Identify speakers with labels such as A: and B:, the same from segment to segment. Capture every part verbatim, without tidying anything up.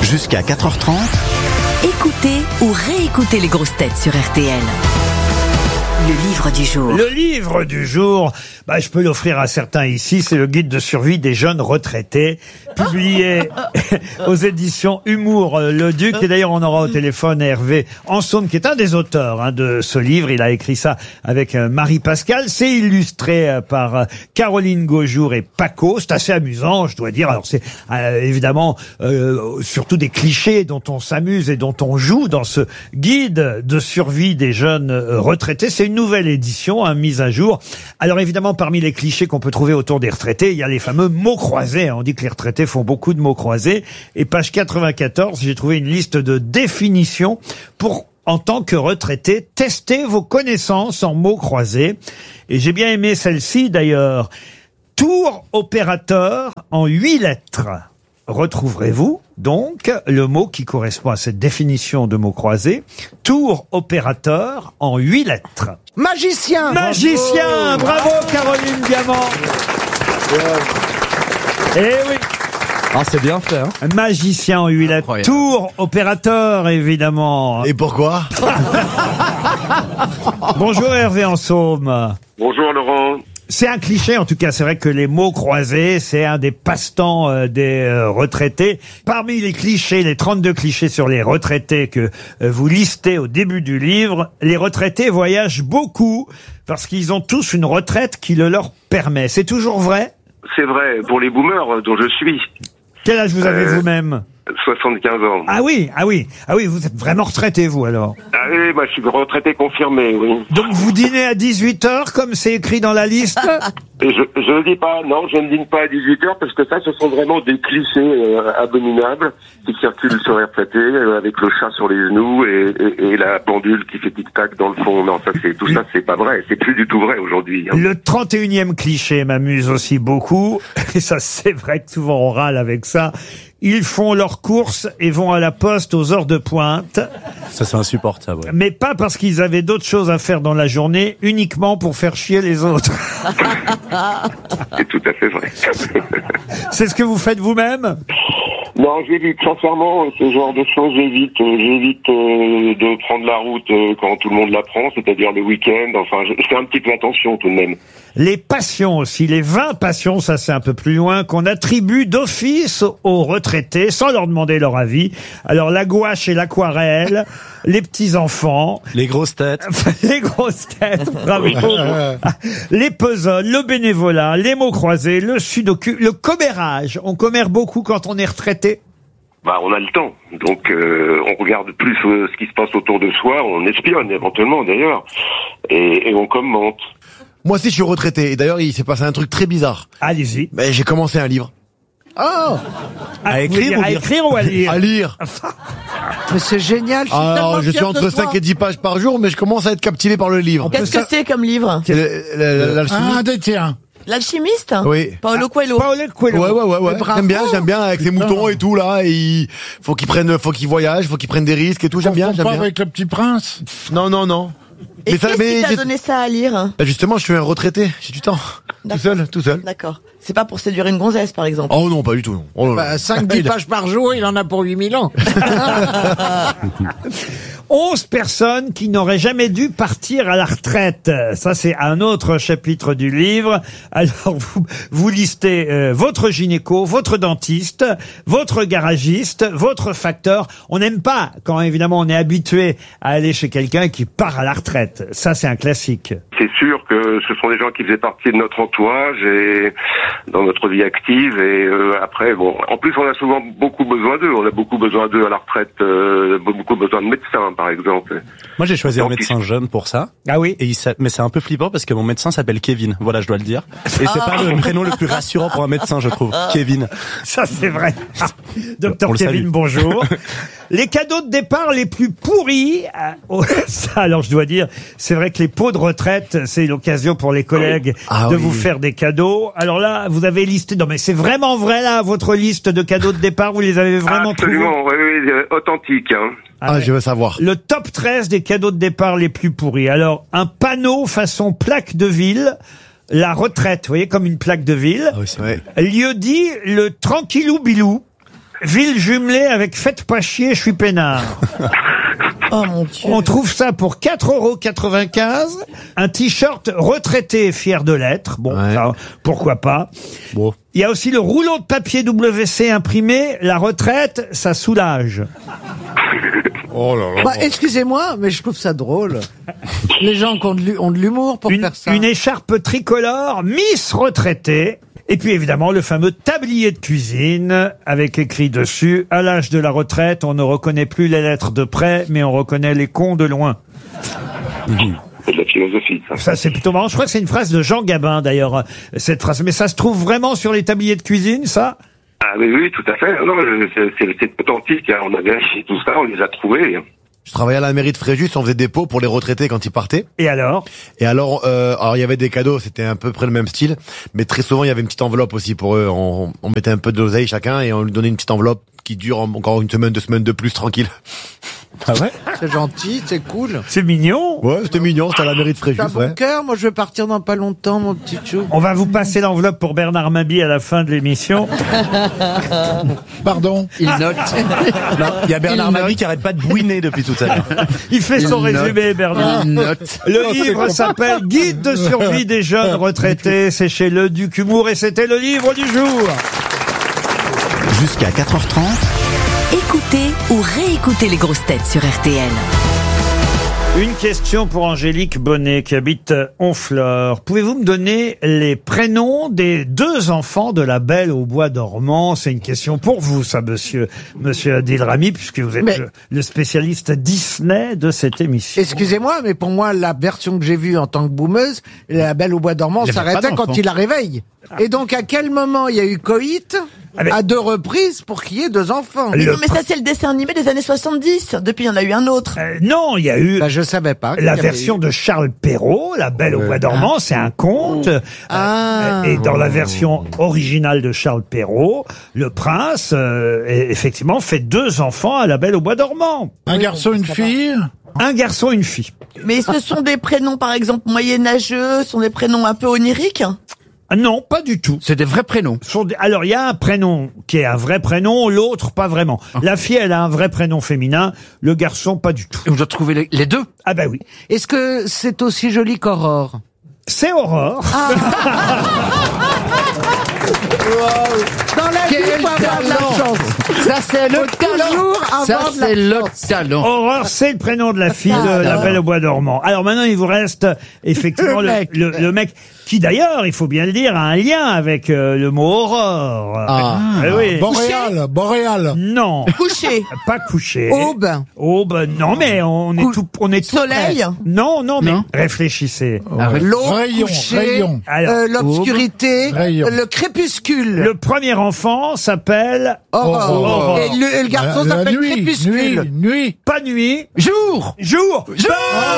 A: Jusqu'à quatre heures trente.
B: Écoutez ou réécoutez les grosses têtes sur R T L. Le livre du jour.
C: Le livre du jour, bah, je peux l'offrir à certains ici, c'est le guide de survie des jeunes retraités, publié aux éditions Humour Le Duc. Et d'ailleurs, on aura au téléphone Hervé Ansaume, qui est un des auteurs hein, de ce livre. Il a écrit ça avec euh, Marie Pascal. C'est illustré euh, par euh, Caroline Gaujour et Paco. C'est assez amusant, je dois dire. Alors, c'est euh, évidemment euh, surtout des clichés dont on s'amuse et dont on joue dans ce guide de survie des jeunes euh, retraités. C'est une nouvelle édition, hein, mise à jour. Alors évidemment, parmi les clichés qu'on peut trouver autour des retraités, il y a les fameux mots croisés. On dit que les retraités font beaucoup de mots croisés. Et page quatre-vingt-quatorze, j'ai trouvé une liste de définitions pour, en tant que retraité, tester vos connaissances en mots croisés. Et j'ai bien aimé celle-ci d'ailleurs. Tour opérateur en huit lettres. Retrouverez-vous donc le mot qui correspond à cette définition de mots croisés. Tour opérateur en huit lettres.
D: Magicien.
C: Magicien. Bravo, bravo Caroline Diamant. Eh oui.
E: Ah, c'est bien fait, hein.
C: Magicien en huit lettres. Tour opérateur, évidemment.
D: Et pourquoi?
C: Bonjour Hervé Ansaume.
F: Bonjour Laurent.
C: C'est un cliché, en tout cas. C'est vrai que les mots croisés, c'est un des passe-temps euh, des euh, retraités. Parmi les clichés, les trente-deux clichés sur les retraités que euh, vous listez au début du livre, les retraités voyagent beaucoup parce qu'ils ont tous une retraite qui le leur permet. C'est toujours vrai?
F: C'est vrai, pour les boomers dont je suis.
C: Quel âge vous avez
F: Euh,
C: vous-même?
F: soixante-quinze ans.
C: Ah oui, ah oui, ah oui, vous êtes vraiment retraité, vous, alors.
F: Ah oui, bah, je suis retraité confirmé, oui.
C: Donc vous dînez à dix-huit heures, comme c'est écrit dans la liste?
F: Et je je ne dis pas, non, je ne dîne pas à dix-huit heures parce que ça, ce sont vraiment des clichés euh, abominables qui circulent sur les retraités euh, avec le chat sur les genoux et, et, et la pendule qui fait tic-tac dans le fond. Non, ça c'est tout ça, c'est pas vrai. C'est plus du tout vrai aujourd'hui. Hein.
C: Le trente et unième cliché m'amuse aussi beaucoup. Et ça, c'est vrai que souvent on râle avec ça. Ils font leurs courses et vont à la poste aux heures de pointe.
E: Ça, c'est insupportable. Ouais.
C: Mais pas parce qu'ils avaient d'autres choses à faire dans la journée, uniquement pour faire chier les autres.
F: C'est tout à fait vrai.
C: C'est ce que vous faites vous-même?
F: Non, j'évite, sincèrement, ce genre de choses, j'évite. euh, J'évite euh, de prendre la route euh, quand tout le monde la prend, c'est-à-dire le week-end. Enfin, je, je fais un petit peu attention tout de même.
C: Les passions aussi, les vingt passions, ça c'est un peu plus loin, qu'on attribue d'office aux retraités sans leur demander leur avis. Alors la gouache et l'aquarelle, les petits-enfants,
E: Les grosses têtes.
C: les grosses têtes, bravo, les puzzles, le bénévolat, les mots croisés, le sudoku, le commérage. On commère beaucoup quand on est retraité.
F: Bah, on a le temps, donc euh, on regarde plus euh, ce qui se passe autour de soi, on espionne éventuellement d'ailleurs, et, et on commente.
D: Moi aussi, je suis retraité. Et d'ailleurs, il s'est passé un truc très bizarre.
C: Allez-y.
D: Ben, j'ai commencé un livre.
C: Ah,
E: À
C: vous voulez
E: écrire
C: dire
E: ou
C: à
E: lire
C: écrire ou à lire?
D: À lire.
G: Mais c'est génial. Je suis tellement
D: Alors, je suis
G: fier de
D: entre
G: toi.
D: cinq et dix pages par jour, mais je commence à être captivé par le livre.
H: Qu'est-ce que c'est comme livre?
D: C'est le- le- le- l'alchimiste.
G: Ah, des tiens.
H: L'alchimiste?
D: Oui.
H: Paulo Coelho.
C: Paulo Coelho.
D: Ouais, ouais, ouais, ouais.
G: bravo.
D: J'aime bien, j'aime bien avec les moutons et tout, là. Et il faut qu'ils prennent, faut qu'ils voyagent, faut qu'ils prennent des risques et tout. J'aime bien,
G: Confonds
D: j'aime
G: pas
D: bien.
G: avec le petit prince.
D: Non, non, non.
H: Et
D: Mais ça-
H: qu'est-ce
D: mais
H: qui t'a
D: j'ai-
H: donné ça à lire?
D: Bah, justement, je suis un retraité. J'ai du temps. Tout
H: D'accord.
D: seul, tout seul.
H: D'accord. C'est pas pour séduire une gonzesse, par exemple.
D: Oh non, pas du tout. Non. Oh là là.
G: Bah, cinq dix pages par jour, il en a pour huit mille ans.
C: onze personnes qui n'auraient jamais dû partir à la retraite. Ça, c'est un autre chapitre du livre. Alors, vous, vous listez euh, votre gynéco, votre dentiste, votre garagiste, votre facteur. On n'aime pas quand, évidemment, on est habitué à aller chez quelqu'un qui part à la retraite. Ça, c'est un classique.
F: C'est sûr que ce sont des gens qui faisaient partie de notre entourage et dans notre vie active et euh, après bon, en plus on a souvent beaucoup besoin d'eux, on a beaucoup besoin d'eux à la retraite, euh, beaucoup besoin de médecins par exemple.
E: Moi, j'ai choisi un
F: Donc,
E: médecin jeune pour ça.
C: Ah oui?
E: Et il s'a- mais c'est un peu flippant parce que mon médecin s'appelle Kevin. Voilà, je dois le dire. Et c'est pas le prénom le plus rassurant pour un médecin, je trouve. Kevin.
C: Ça, c'est vrai. Docteur
E: On le
C: Kevin,
E: salue.
C: bonjour. Les cadeaux de départ les plus pourris. euh, oh, ça, alors, je dois dire, c'est vrai que les pots de retraite, c'est l'occasion pour les collègues
D: Ah
C: de
D: oui.
C: vous faire des cadeaux. Alors là, vous avez listé, non mais c'est vraiment vrai là, votre liste de cadeaux de départ, vous les avez vraiment trouvés?
F: Absolument, oui, oui, euh, authentique. Hein.
D: Ah, je veux savoir.
C: Le top treize des cadeaux de départ les plus pourris. Alors, un panneau façon plaque de ville, la retraite, vous voyez, comme une plaque de ville.
E: Ah oui, c'est
D: Ouais.
C: Lieu dit le tranquillou bilou. Ville jumelée avec Faites pas chier, je suis peinard.
H: Oh mon Dieu.
C: On trouve ça pour quatre euros quatre-vingt-quinze. Un t-shirt retraité fier de l'être. Bon,
D: Ouais.
C: ça, pourquoi pas.
D: Bon.
C: Il y a aussi le rouleau de papier W C imprimé. La retraite, ça soulage.
D: Oh là là.
G: Bah, excusez-moi, mais je trouve ça drôle. Les gens qui ont de l'hu- ont de l'humour pour
C: Une,
G: faire ça.
C: une écharpe tricolore, Miss retraitée. Et puis évidemment le fameux tablier de cuisine avec écrit dessus: à l'âge de la retraite, on ne reconnaît plus les lettres de près, mais on reconnaît les cons de loin.
F: C'est de la philosophie, ça.
C: Ça, c'est plutôt marrant. Je crois que c'est une phrase de Jean Gabin, d'ailleurs, cette phrase. Mais ça se trouve vraiment sur les tabliers de cuisine, ça?
F: Ah oui, oui, tout à fait. Non, c'est, c'est, c'est authentique. Hein. On a vérifié tout ça, on les a trouvés.
D: Je travaillais à la mairie de Fréjus, on faisait des pots pour les retraités quand ils partaient.
C: Et alors?
D: Et alors, euh, alors il y avait des cadeaux, c'était à peu près le même style, mais très souvent il y avait une petite enveloppe aussi pour eux. On, on mettait un peu de l'oseille chacun et on lui donnait une petite enveloppe qui dure encore une semaine, deux semaines de plus tranquille.
C: Ah ouais?
G: C'est gentil, c'est cool.
C: C'est mignon.
D: Ouais, c'était mignon, c'était à la mairie de Fréjus,
G: T'as bon
D: ouais.
G: cœur, moi je vais partir dans pas longtemps, mon petit chou.
C: On va vous passer l'enveloppe pour Bernard Mabie à la fin de l'émission.
A: Pardon.
E: Il note. Il y a Bernard
A: Il
E: Mabie
A: note.
E: qui arrête pas de bouiner depuis tout à l'heure.
C: Il fait son
E: Il note.
C: résumé, Bernard.
E: Il note.
C: Le livre s'appelle Guide de survie des jeunes retraités. C'est chez Le Duc Humour et c'était le livre du jour.
B: Jusqu'à quatre heures trente. Écoutez ou réécoutez les grosses têtes sur R T L.
C: Une question pour Angélique Bonnet qui habite Honfleur. Pouvez-vous me donner les prénoms des deux enfants de la Belle au bois dormant? C'est une question pour vous, ça, monsieur, monsieur Adil Rami, puisque vous êtes
G: Mais-
C: le, le spécialiste Disney de cette émission.
G: Excusez-moi, mais pour moi, la version que j'ai vue en tant que boumeuse, La Belle au bois dormant
E: Il y avait
G: s'arrêtait
E: pas
G: quand
E: d'enfant.
G: il la réveille. Et donc, à quel moment il y a eu coït
C: Ah, mais-
G: à deux reprises pour qu'il y ait deux enfants?
H: Mais
C: Le
H: non, mais ça, c'est le dessin animé des années soixante-dix. Depuis, il y en a eu un autre.
C: Euh, non, il y a eu
G: Bah, je savais pas. qu'il y
C: la
G: avait
C: version
G: eu.
C: de Charles Perrault, La Belle au bois dormant, c'est un conte.
G: Ah.
C: Euh, Et dans la version originale de Charles Perrault, le prince, euh, est- effectivement, fait deux enfants à La Belle au bois dormant.
A: Un garçon, une fille.
C: Un garçon, une fille.
H: Mais ce sont des prénoms, par exemple, moyenâgeux, ce sont des prénoms un peu oniriques.
C: Ah non, pas du tout.
I: C'est des vrais prénoms.
C: Ce sont des- Alors, il y a un prénom qui est un vrai prénom, l'autre pas vraiment. La fille, elle a un vrai prénom féminin, le garçon, pas du tout.
I: On doit trouver les, les deux.
C: Ah bah oui.
G: Est-ce que c'est aussi joli qu'Aurore?
C: C'est Aurore.
G: Dans la vie,
I: Quel
G: faut avoir de la
I: talent.
G: chance.
I: Ça, c'est le talent.
G: toujours avoir
I: Ça,
G: de la
I: c'est le
G: chance.
I: talent.
C: Aurore, c'est le prénom de la fille de
H: Ah,
C: La
H: alors.
C: Belle au bois dormant. Alors maintenant, il vous reste effectivement
G: Le
C: le,
G: mec.
C: le- le mec qui d'ailleurs, il faut bien le dire, a un lien avec euh, le mot aurore.
I: Ah.
C: Eh oui.
A: Boréal, Boréal.
C: Non,
H: Couché.
C: pas couché.
G: Aube.
C: Aube, non, mais on est
H: Cou-
C: tout, on est tout
H: Soleil.
C: près. Non, non, mais
I: Non.
C: réfléchissez.
G: L'eau
A: Rayon,
G: couchée,
A: rayon.
C: Alors,
G: euh, l'obscurité,
A: Rayon.
G: le crépuscule.
C: le premier enfant s'appelle
G: Aurore.
C: Aurore.
G: Et le, et le garçon
A: La- la
G: s'appelle
A: nuit,
G: crépuscule.
A: nuit, nuit.
C: pas nuit,
I: Jour.
C: jour.
I: Jour.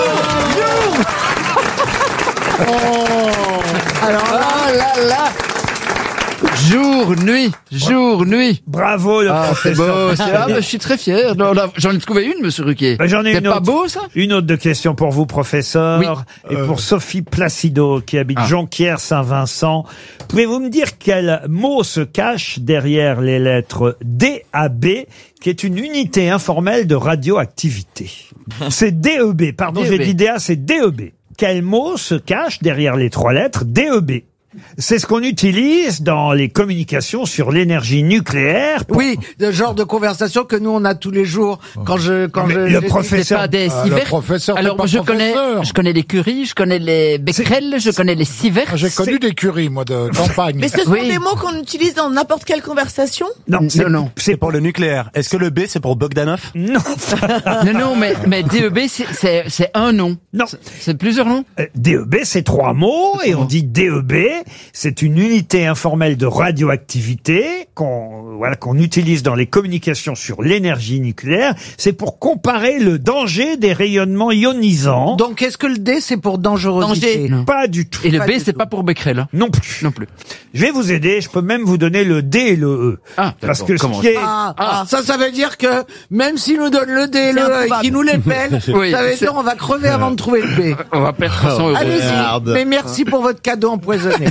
G: Alors là,
I: Ah là là. Jour, nuit, jour, nuit.
C: Bravo le
I: Ah, c'est
C: professeur.
I: beau. c'est- Ah, bah, je suis très fier. Non, là, j'en ai trouvé une, monsieur Ruquier.
C: Bah, j'en ai
I: C'est
C: une
I: pas
C: autre.
I: beau, ça?
C: Une autre de question pour vous, professeur,
I: Oui.
C: et pour Sophie Placido, qui habite
I: Ah.
C: Jonquière-Saint-Vincent. Pouvez-vous me dire quel mot se cache derrière les lettres D A B, qui est une unité informelle de radioactivité? C'est D E B, pardon,
I: D E B.
C: j'ai dit D A, c'est D E B. Quel mot se cache derrière les trois lettres D E B? C'est ce qu'on utilise dans les communications sur l'énergie nucléaire. pour-
G: oui, le genre de conversation que nous on a tous les jours quand je quand
C: Mais
G: je
C: le
G: je-
I: C'est
C: professeur,
I: pas des
A: Ah,
I: sieverts.
A: le professeur, t'es
I: Alors,
A: pas
I: je connais,
A: professeur.
I: je connais les Curie, je connais les Becquerel, je connais les sieverts.
A: J'ai connu des curies, moi, de campagne.
H: Mais ce sont
I: Oui.
H: des mots qu'on utilise dans n'importe quelle conversation.
C: non,
I: Non,
C: c'est-
I: non.
C: c'est
E: C'est pour le nucléaire. Est-ce que le B, c'est pour Bogdanov?
C: non,
I: Non, non, mais, mais D E B, c'est, c'est, c'est un nom.
C: non.
I: C'est plusieurs noms.
C: Euh, D E B, c'est trois mots, et on dit D E B, c'est une unité informelle de radioactivité qu'on voilà qu'on utilise dans les communications sur l'énergie nucléaire. C'est pour comparer le danger des rayonnements ionisants.
G: Donc est-ce que le D c'est pour dangerosité?
H: Danger.
I: Non.
C: Pas du tout.
I: Et le
G: Pas
I: B,
G: du
I: c'est
G: tout.
I: pas pour Becquerel. hein.
C: Non plus.
I: Non plus.
C: Je vais vous aider. Je peux même vous donner le D et le E.
I: Ah,
C: parce
I: d'accord.
C: que ce
I: Comment
C: qui est
G: Ah,
H: Ah.
G: ça, ça veut dire que même s'il nous donne le D et le E et
H: improbable.
G: qu'il nous les pèle,
I: Oui,
G: ça veut
I: c'est-
G: dire on va crever avant de trouver le B.
I: On va perdre trois cents euros.
G: Allez-y,
D: Merde.
G: mais merci pour votre cadeau empoisonné.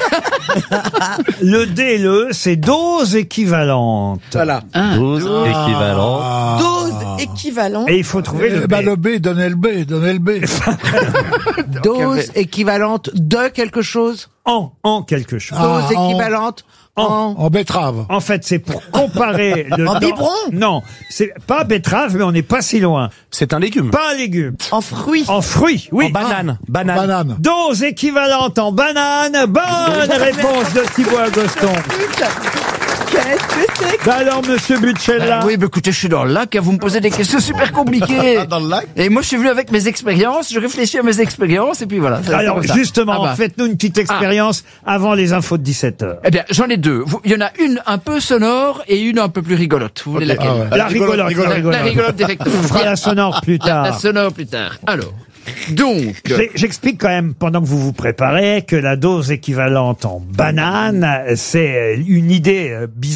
C: Le D et le E, c'est dose équivalente.
G: Voilà.
E: douze équivalent.
A: Ah.
H: Dose équivalente.
C: Et il faut trouver
A: Eh
C: le
A: ben,
C: B.
A: le B, donnez le B, donnez le B.
G: Dose équivalente de quelque chose.
C: En, en quelque chose.
A: Ah,
G: Dose
A: en-
G: équivalente en...
A: En betterave.
C: En fait, c'est pour comparer le...
H: En
C: temps-
H: biberon.
C: Non, c'est pas betterave, mais on n'est pas si loin.
E: C'est un légume.
C: Pas un légume.
H: En fruits.
C: En fruits, oui.
E: En banane. Banane.
A: Banane.
C: Dose équivalente en banane. Bonne réponse de Thibaut Agoston.
H: Qu'est-ce que c'est que
C: Bah alors, monsieur Butchella.
I: Oui, bah écoutez, je suis dans le lac, hein, vous me posez des questions super compliquées.
D: Dans le lac.
I: Et moi, je suis venu avec mes expériences, je réfléchis à mes expériences, et puis voilà. c'est
C: Alors,
I: comme ça.
C: justement,
I: Ah bah.
C: faites-nous une petite expérience avant les infos de dix-sept heures.
I: Eh bien, j'en ai deux. Vous- Il y en a une un peu sonore et une un peu plus rigolote. Vous voulez laquelle
A: Ah ouais.
C: La rigolote, la
I: La-
C: rigolote.
I: La rigolote, effectivement.
C: On fera la sonore plus
I: La, la
C: tard.
I: sonore plus tard. Alors, donc...
C: J'ai- J'explique quand même, pendant que vous vous préparez, que la dose équivalente en banane, c'est une idée euh, bizarre.